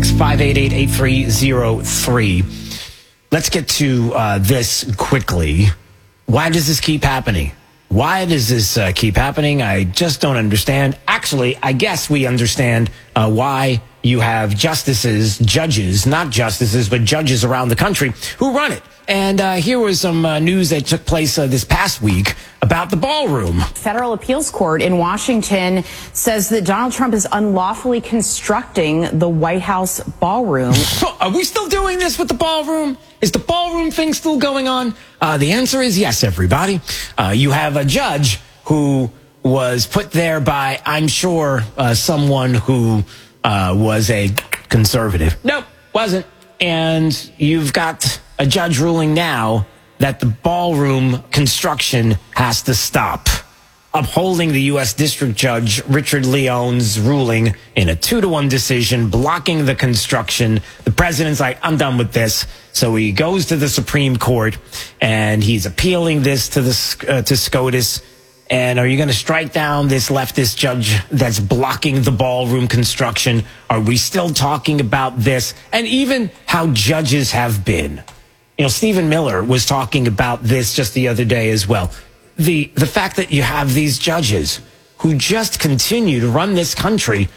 866-588-8303. Let's get to this quickly. Why does this keep happening? Why does this keep happening? I just don't understand. Actually, I guess we understand why you have judges, not justices, but judges around the country who run it. And here was some news that took place this past week about the ballroom. Federal appeals court in Washington says that Donald Trump is unlawfully constructing the White House ballroom. Are we still doing this with the ballroom? Is the ballroom thing still going on? The answer is yes, everybody. You have a judge who was put there by, I'm sure, someone who was a conservative. Nope, wasn't. And you've got a judge ruling now that the ballroom construction has to stop, upholding the U.S. District Judge Richard Leon's ruling in a 2-1 decision, blocking the construction. The president's like, I'm done with this. So he goes to the Supreme Court, and he's appealing this to SCOTUS. And are you going to strike down this leftist judge that's blocking the ballroom construction? Are we still talking about this? And even how judges have been. You know, Stephen Miller was talking about this just the other day as well. The fact that you have these judges who just continue to run this country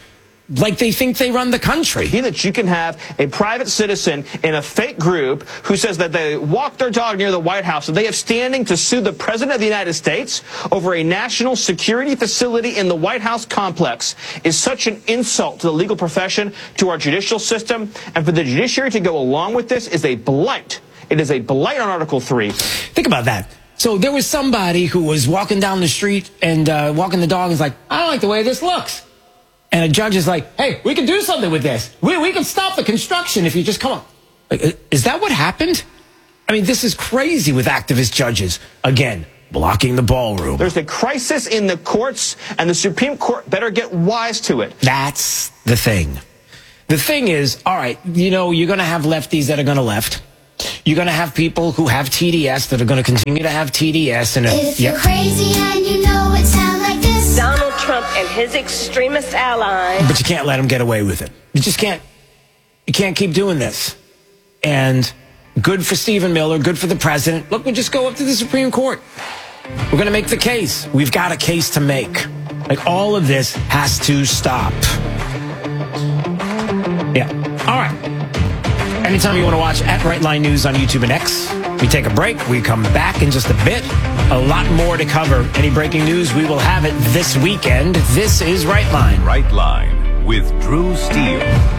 like they think they run the country. That you can have a private citizen in a fake group who says that they walked their dog near the White House and they have standing to sue the President of the United States over a national security facility in the White House complex is such an insult to the legal profession, to our judicial system, and for the judiciary to go along with this is a blight. It is a blight on Article 3. Think about that. So there was somebody who was walking down the street and walking the dog and was like, I don't like the way this looks. And a judge is like, hey, we can do something with this. We can stop the construction if you just come on. Like, is that what happened? I mean, this is crazy with activist judges. Again, blocking the ballroom. There's a crisis in the courts, and the Supreme Court better get wise to it. That's the thing. The thing is, all right, you know, you're going to have lefties that are going to left. You're going to have people who have TDS that are going to continue to have TDS. And if you're crazy and you know it sounds like this. Donald Trump and his extremist allies. But you can't let them get away with it. You just can't. You can't keep doing this. And good for Stephen Miller, good for the president. Look, we just go up to the Supreme Court. We're going to make the case. We've got a case to make. Like, all of this has to stop. Yeah. All right. Anytime you want to watch at Rightline News on YouTube and X, we take a break. We come back in just a bit. A lot more to cover. Any breaking news, we will have it this weekend. This is Rightline. Rightline with Drew Steele.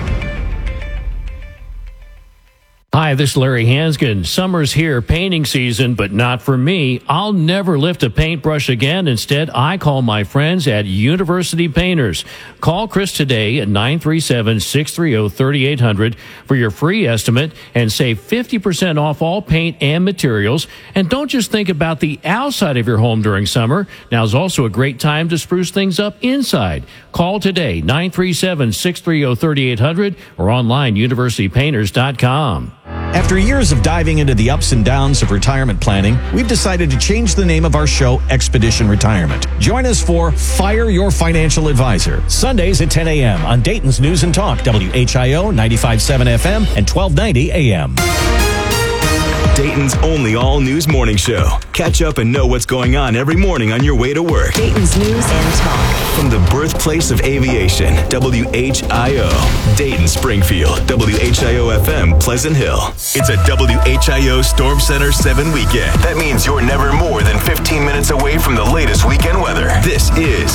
Hi, this is Larry Hanskin. Summer's here, painting season, but not for me. I'll never lift a paintbrush again. Instead, I call my friends at University Painters. Call Chris today at 937-630-3800 for your free estimate and save 50% off all paint and materials. And don't just think about the outside of your home during summer. Now's also a great time to spruce things up inside. Call today, 937-630-3800 or online, universitypainters.com. After years of diving into the ups and downs of retirement planning, we've decided to change the name of our show, Expedition Retirement. Join us for Fire Your Financial Advisor, Sundays at 10 a.m. on Dayton's News and Talk, WHIO 95.7 FM and 1290 AM. Dayton's only all-news morning show. Catch up and know what's going on every morning on your way to work. Dayton's News and Talk. From the birthplace of aviation, WHIO. Dayton, Springfield, WHIO FM, Pleasant Hill. It's a WHIO Storm Center 7 weekend. That means you're never more than 15 minutes away from the latest weekend weather. This is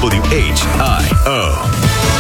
WHIO.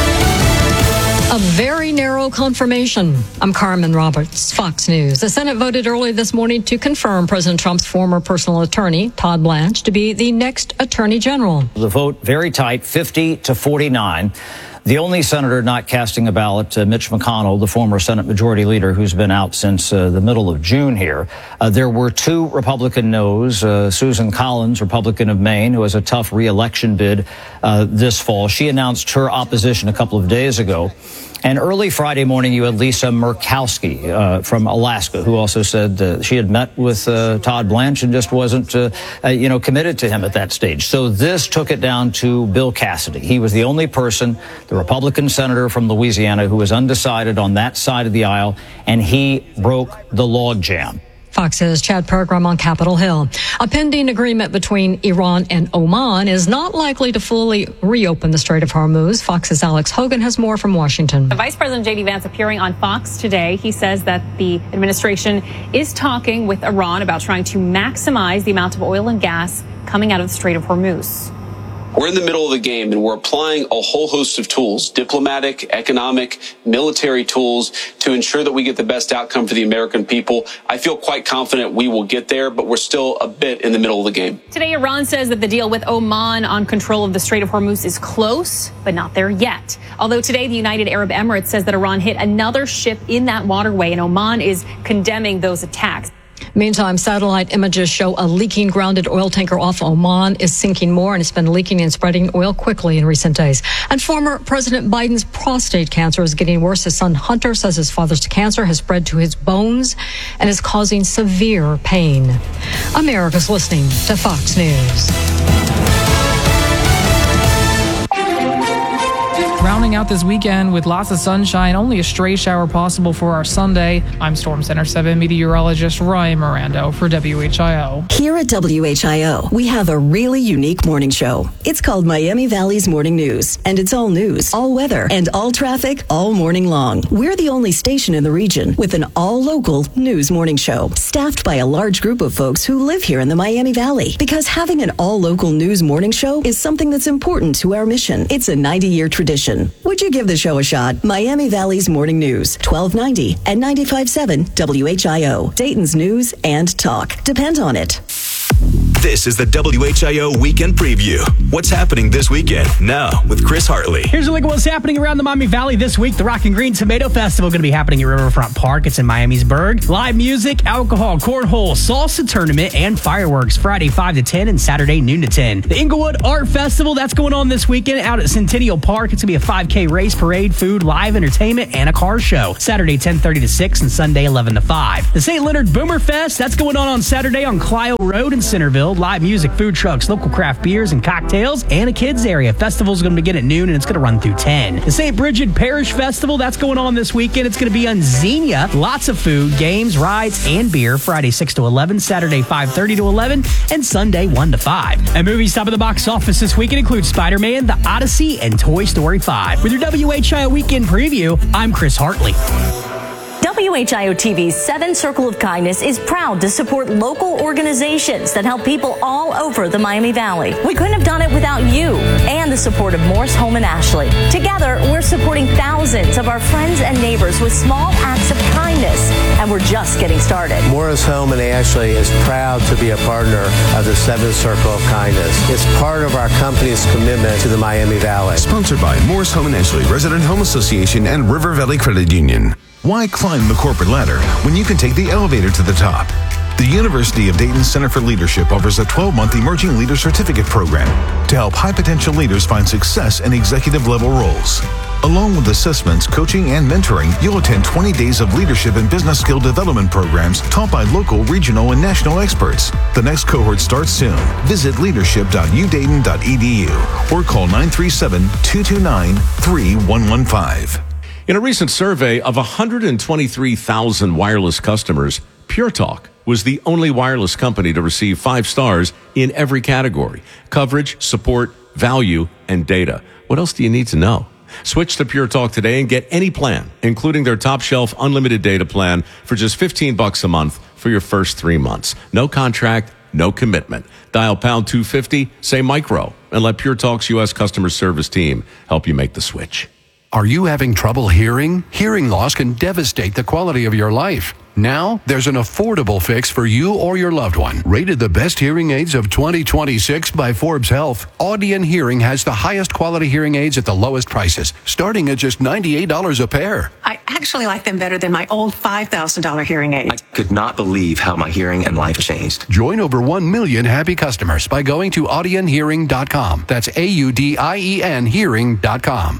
A very narrow confirmation. I'm Carmen Roberts, Fox News. The Senate voted early this morning to confirm President Trump's former personal attorney, Todd Blanche, to be the next attorney general. The vote very tight, 50-49. The only senator not casting a ballot, Mitch McConnell, the former Senate Majority Leader who's been out since the middle of June here. There were two Republican no's. Susan Collins, Republican of Maine, who has a tough re-election bid this fall. She announced her opposition a couple of days ago. And early Friday morning, you had Lisa Murkowski from Alaska, who also said she had met with Todd Blanche and just wasn't, committed to him at that stage. So this took it down to Bill Cassidy. He was the only person, the Republican senator from Louisiana, who was undecided on that side of the aisle, and he broke the logjam. Fox's Chad Peregrine on Capitol Hill. A pending agreement between Iran and Oman is not likely to fully reopen the Strait of Hormuz. Fox's Alex Hogan has more from Washington. Vice President J.D. Vance appearing on Fox today. He says that the administration is talking with Iran about trying to maximize the amount of oil and gas coming out of the Strait of Hormuz. We're in the middle of the game, and we're applying a whole host of tools, diplomatic, economic, military tools, to ensure that we get the best outcome for the American people. I feel quite confident we will get there, but we're still a bit in the middle of the game. Today, Iran says that the deal with Oman on control of the Strait of Hormuz is close, but not there yet. Although today, the United Arab Emirates says that Iran hit another ship in that waterway, and Oman is condemning those attacks. Meantime, satellite images show a leaking grounded oil tanker off Oman is sinking more, and it's been leaking and spreading oil quickly in recent days. And former President Biden's prostate cancer is getting worse. His son Hunter says his father's cancer has spread to his bones and is causing severe pain. America's listening to Fox News. Rounding out this weekend with lots of sunshine, only a stray shower possible for our Sunday. I'm Storm Center 7 meteorologist Ryan Mirando for WHIO. Here at WHIO, we have a really unique morning show. It's called Miami Valley's Morning News, and it's all news, all weather, and all traffic all morning long. We're the only station in the region with an all-local news morning show, staffed by a large group of folks who live here in the Miami Valley. Because having an all-local news morning show is something that's important to our mission. It's a 90-year tradition. Would you give the show a shot? Miami Valley's Morning News, 1290 and 95.7 WHIO. Dayton's news and talk. Depend on it. This is the WHIO Weekend Preview. What's happening this weekend? Now, with Chris Hartley. Here's a look at what's happening around the Miami Valley this week. The Rock and Green Tomato Festival going to be happening at Riverfront Park. It's in Miamisburg. Live music, alcohol, cornhole, salsa tournament, and fireworks Friday 5 to 10 and Saturday noon to 10. The Inglewood Art Festival, that's going on this weekend out at Centennial Park. It's going to be a 5K race, parade, food, live entertainment, and a car show. Saturday 10:30 to 6 and Sunday 11 to 5. The St. Leonard Boomer Fest, that's going on Saturday on Clio Road in Centerville. Live music, food trucks, local craft beers and cocktails, and a kids area. Festival's going to begin at noon and it's going to run through 10. The St. Bridget Parish Festival, that's going on this weekend. It's going to be on Xenia. Lots of food, games, rides, and beer. Friday 6 to 11, Saturday 5:30 to 11, and Sunday 1 to 5. And movies top of the box office this weekend include Spider-Man, The Odyssey, and Toy Story 5. With your WHIO Weekend Preview, I'm Chris Hartley. WHIO TV's 7th Circle of Kindness is proud to support local organizations that help people all over the Miami Valley. We couldn't have done it without you and the support of Morris Home and Ashley. Together, we're supporting thousands of our friends and neighbors with small acts of kindness, and we're just getting started. Morris Home and Ashley is proud to be a partner of the 7th Circle of Kindness. It's part of our company's commitment to the Miami Valley. Sponsored by Morris Home and Ashley, Resident Home Association, and River Valley Credit Union. Why climb the corporate ladder when you can take the elevator to the top? The University of Dayton Center for Leadership offers a 12-month Emerging Leader Certificate program to help high-potential leaders find success in executive-level roles. Along with assessments, coaching, and mentoring, you'll attend 20 days of leadership and business skill development programs taught by local, regional, and national experts. The next cohort starts soon. Visit leadership.udayton.edu or call 937-229-3115. In a recent survey of 123,000 wireless customers, Pure Talk was the only wireless company to receive 5 stars in every category: coverage, support, value, and data. What else do you need to know? Switch to Pure Talk today and get any plan, including their top shelf unlimited data plan for just $15 a month for your first 3 months. No contract, no commitment. Dial pound 250, say micro, and let Pure Talk's U.S. customer service team help you make the switch. Are you having trouble hearing? Hearing loss can devastate the quality of your life. Now, there's an affordable fix for you or your loved one. Rated the best hearing aids of 2026 by Forbes Health, Audion Hearing has the highest quality hearing aids at the lowest prices, starting at just $98 a pair. I actually like them better than my old $5,000 hearing aid. I could not believe how my hearing and life changed. Join over 1 million happy customers by going to audionhearing.com. That's AUDIEN hearing.com.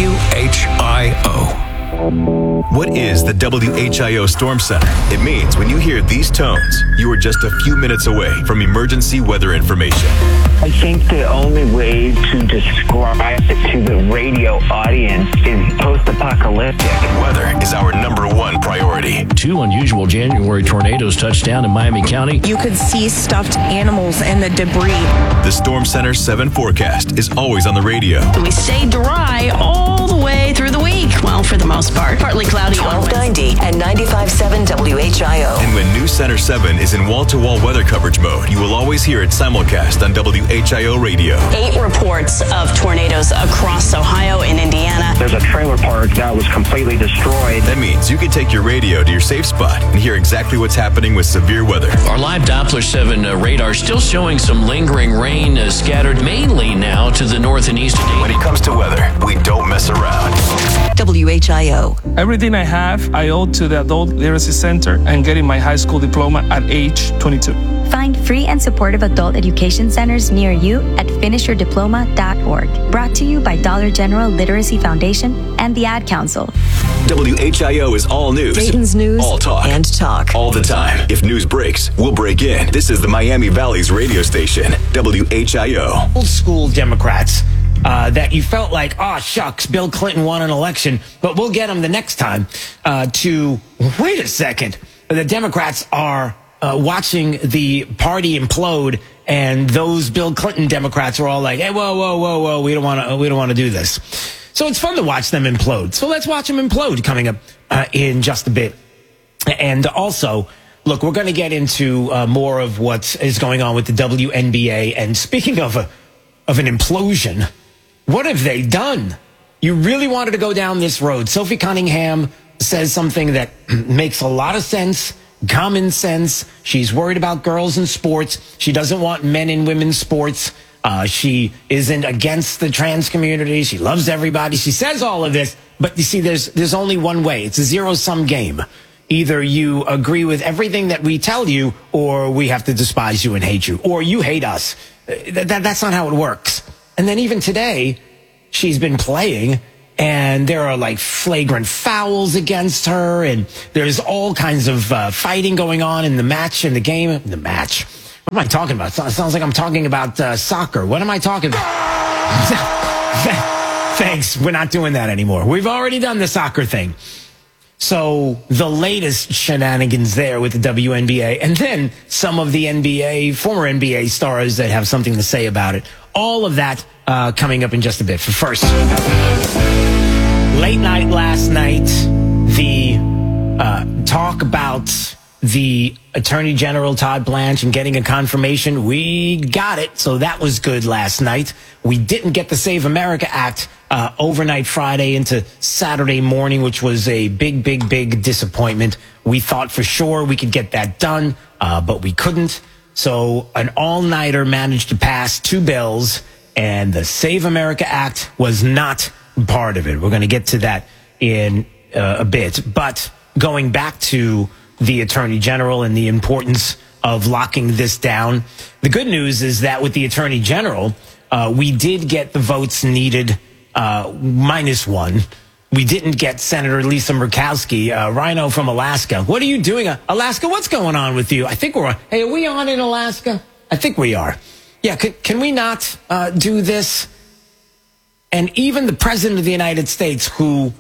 WHIO. What is the WHIO Storm Center? It means when you hear these tones, you are just a few minutes away from emergency weather information. I think the only way to describe it to the radio audience is post-apocalyptic. Weather is our #1 priority. 2 unusual January tornadoes touched down in Miami County. You could see stuffed animals and the debris. The Storm Center 7 forecast is always on the radio. We stay dry all the way through the week. Well, for the most part. Partly cloudy. 1290 and 95.7 WHIO. And when News Center 7 is in wall-to-wall weather coverage mode, you will always hear it simulcast on WHIO radio. 8 reports of tornadoes across Ohio and Indiana. There's a trailer park that was completely destroyed. That means you can take your radio to your safe spot and hear exactly what's happening with severe weather. Our live Doppler 7 radar still showing some lingering rain scattered mainly now to the north and east of Dayton. When it comes to weather, we don't mess around. WHIO. Everything I have, I owe to the Adult Literacy Center and getting my high school diploma at age 22. Find free and supportive adult education centers near you at finishyourdiploma.org. Brought to you by Dollar General Literacy Foundation and the Ad Council. WHIO is all news. Dayton's news all talk. And talk. All the time. If news breaks, we'll break in. This is the Miami Valley's radio station, WHIO. Old school Democrats that you felt like, oh, shucks, Bill Clinton won an election, but we'll get him the next time, to, wait a second, the Democrats are watching the party implode, and those Bill Clinton Democrats are all like, hey, whoa, we don't want to do this. So it's fun to watch them implode. So let's watch them implode coming up in just a bit. And also, look, we're going to get into more of what is going on with the WNBA. And speaking of an implosion, what have they done? You really wanted to go down this road. Sophie Cunningham says something that makes a lot of sense, common sense. She's worried about girls in sports. She doesn't want men in women's sports. She isn't against the trans community. She loves everybody. She says all of this. But you see, there's only one way. It's a zero-sum game. Either you agree with everything that we tell you, or we have to despise you and hate you, or you hate us. That's not how it works. And then even today, she's been playing, and there are like flagrant fouls against her, and there's all kinds of fighting going on in the match, in the game. The match. What am I talking about? It sounds like I'm talking about soccer. What am I talking about? Thanks. We're not doing that anymore. We've already done the soccer thing. So the latest shenanigans there with the WNBA, and then some of the former NBA stars that have something to say about it. All of that coming up in just a bit. For first, late night last night, the talk about the Attorney General Todd Blanche and getting a confirmation. We got it, so that was good last night. We didn't get the Save America Act overnight Friday into Saturday morning, which was a big disappointment. We thought for sure we could get that done, but we couldn't. So an all-nighter managed to pass 2 bills, and the Save America Act was not part of it. We're going to get to that in a bit. But going back to the Attorney General and the importance of locking this down, the good news is that with the Attorney General, we did get the votes needed, -1. We didn't get Senator Lisa Murkowski, Rhino from Alaska. What are you doing? Alaska, what's going on with you? I think we're on. Hey, are we on in Alaska? I think we are. Yeah, can we not do this? And even the President of the United States, who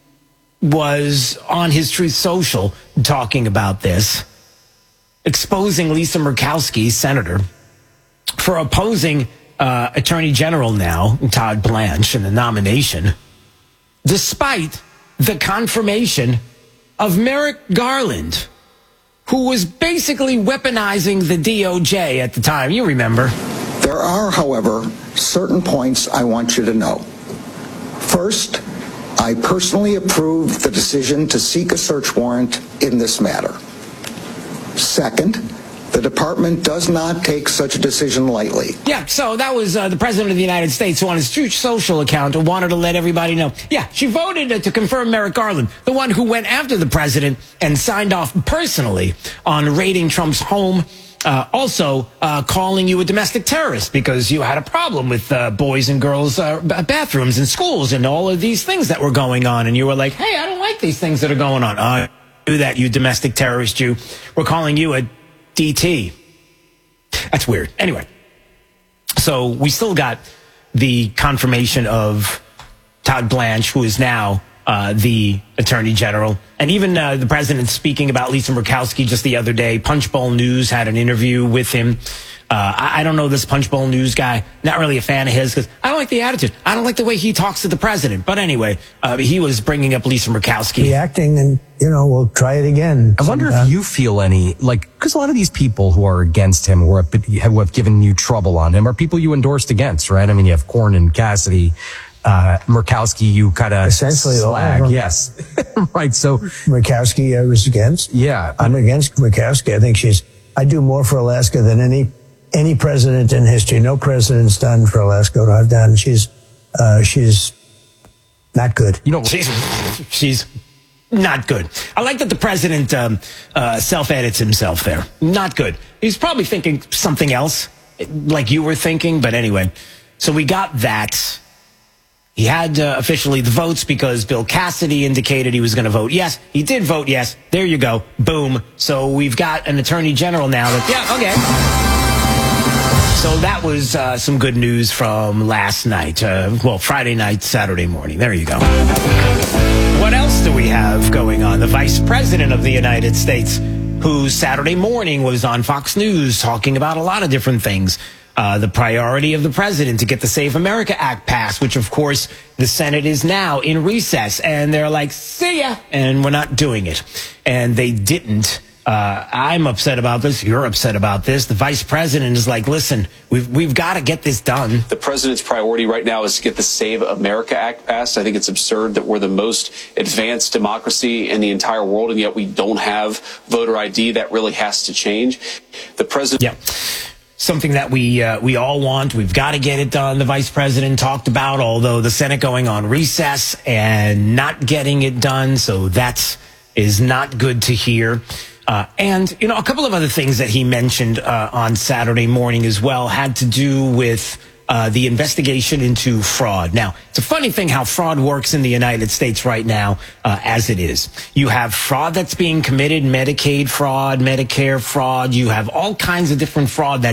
was on his Truth Social talking about this, exposing Lisa Murkowski, senator, for opposing Attorney General now, Todd Blanche, in the nomination, despite the confirmation of Merrick Garland, who was basically weaponizing the DOJ at the time. You remember. There are, however, certain points I want you to know. First, I personally approve the decision to seek a search warrant in this matter. Second, the department does not take such a decision lightly. Yeah, so that was the President of the United States, who on his Truth Social account wanted to let everybody know. Yeah, she voted to confirm Merrick Garland, the one who went after the president and signed off personally on raiding Trump's home. Also calling you a domestic terrorist because you had a problem with boys and girls bathrooms in schools and all of these things that were going on. And you were like, hey, I don't like these things that are going on. Do that, you domestic terrorist, you. We're calling you a DT. That's weird. Anyway, so we still got the confirmation of Todd Blanche, who is now the Attorney General. And even the president speaking about Lisa Murkowski just the other day. Punchbowl News had an interview with him. I don't know this Punchbowl News guy. Not really a fan of his because I don't like the attitude. I don't like the way he talks to the president. But anyway, he was bringing up Lisa Murkowski. Reacting and, we'll try it again. I wonder if you feel any, because a lot of these people who are against him, who have given you trouble on him, are people you endorsed against, right? I mean, you have Cornyn, Cassidy, Murkowski, you kind of essentially slag. Yes. Right. So Murkowski, I was against. Yeah. I'm against Murkowski. I think I do more for Alaska than any president in history. No president's done for Alaska what I've done. She's not good. She's not good. I like that the president self-edits himself there. Not good. He's probably thinking something else, like you were thinking. But anyway, so we got that. He had officially the votes because Bill Cassidy indicated he was going to vote yes. He did vote yes. There you go. Boom. So we've got an attorney general now that, yeah, okay. So that was some good news from last night. Friday night, Saturday morning. There you go. What else do we have going on? The Vice President of the United States, who Saturday morning was on Fox News talking about a lot of different things. The priority of the president to get the Save America Act passed, which, of course, the Senate is now in recess. And they're like, see ya. And we're not doing it. And they didn't. I'm upset about this. You're upset about this. The vice president is like, listen, we've got to get this done. The president's priority right now is to get the Save America Act passed. I think it's absurd that we're the most advanced democracy in the entire world, and yet we don't have voter ID. That really has to change. The president. Yeah. Something that we all want. We've got to get it done. The vice president talked about, although the Senate going on recess and not getting it done. So that is not good to hear. And, a couple of other things that he mentioned on Saturday morning as well had to do with the investigation into fraud. Now, it's a funny thing how fraud works in the United States right now as it is. You have fraud that's being committed, Medicaid fraud, Medicare fraud. You have all kinds of different fraud that